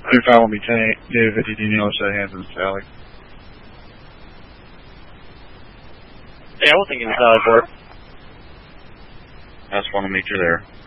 Clear 5 will be 10-8, David 50, do you know set hands in Sally? Yeah, we'll take it in Sally Port. That's one will meet you there.